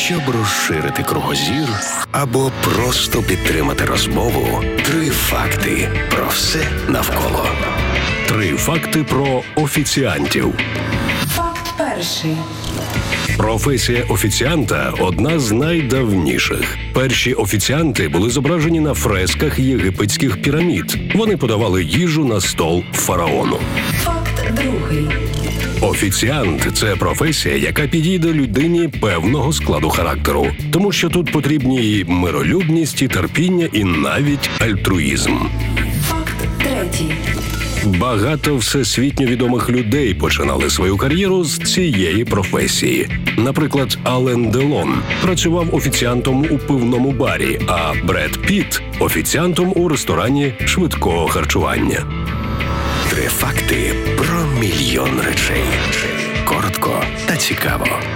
Щоб розширити кругозір або просто підтримати розмову, 3 факти про все навколо. 3 факти про офіціантів. Факт перший. Професія офіціанта – одна з найдавніших. Перші офіціанти були зображені на фресках єгипетських пірамід. Вони подавали їжу на стол фараону. Факт другий. Офіціант – це професія, яка підійде людині певного складу характеру. Тому що тут потрібні і миролюбність, і терпіння, і навіть альтруїзм. Факт третій. Багато всесвітньо відомих людей починали свою кар'єру з цієї професії. Наприклад, Ален Делон працював офіціантом у пивному барі, а Бред Пітт – офіціантом у ресторані швидкого харчування. 3 факти про мільйон речей. Коротко та цікаво.